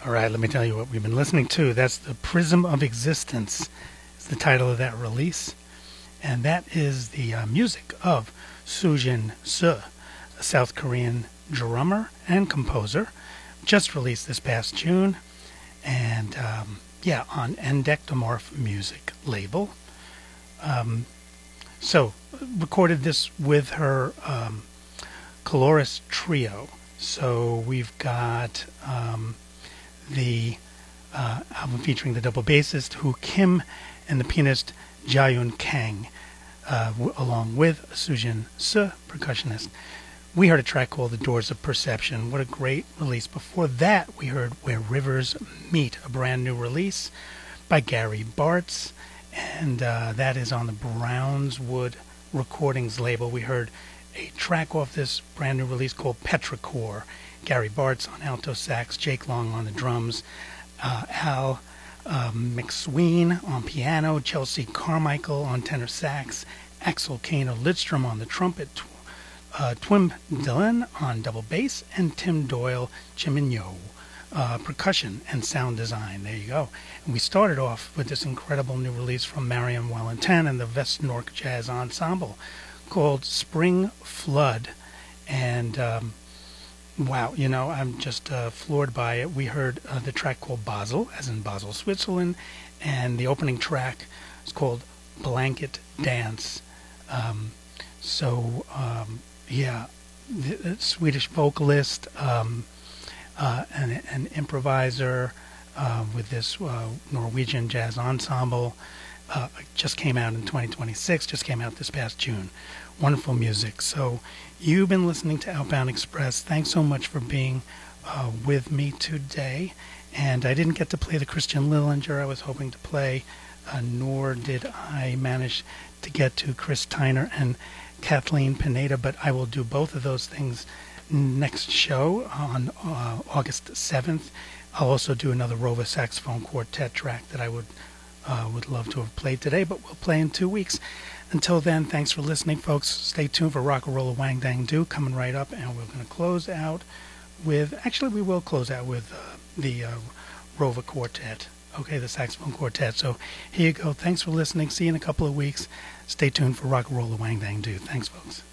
All right, let me tell you what we've been listening to. That's The Prism of Existence is the title of that release. And that is the music of Soojin Seo, a South Korean drummer and composer, just released this past June. And on Endectomorph Music label. So, recorded this with her Coloris Trio. So we've got the album featuring the double bassist Hu Kim and the pianist Jaeyoon Kang, along with Soojin Seo, percussionist. We heard a track called The Doors of Perception. What a great release. Before that, we heard Where Rivers Meet, a brand new release by Gary Bartz, and that is on the Brownswood Recordings label. We heard a track off this brand new release called Petrichor. Gary Bartz on alto sax, Jake Long on the drums, Al McSween on piano, Chelsea Carmichael on tenor sax, Axel Kano Lidstrom on the trumpet, Twim Dillon on double bass, and Tim Doyle Chiminyo percussion and sound design. There you go. And we started off with this incredible new release from Mariam Wellington and the Vestnork Jazz Ensemble called Spring Flood. And wow, I'm just floored by it. We heard the track called Basel, as in Basel, Switzerland, and the opening track is called Blanket Dance. The Swedish vocalist, an improviser with this Norwegian jazz ensemble, just came out in 2026, just came out this past June. Wonderful music. So you've been listening to Outbound Express. Thanks so much for being with me today. And I didn't get to play the Christian Lillinger I was hoping to play, nor did I manage to get to Chris Tyner and Kathleen Pineda, but I will do both of those things next show on August 7th. I'll also do another Rova saxophone quartet track that I would love to have played today, but we'll play in 2 weeks. Until then, thanks for listening, folks. Stay tuned for Rock and Roll Wang Dang Do coming right up, and we're going to close out with, we will close out with the Rova Quartet. Okay, the saxophone quartet. So here you go. Thanks for listening. See you in a couple of weeks. Stay tuned for Rock and Roll Wang Dang Do. Thanks, folks.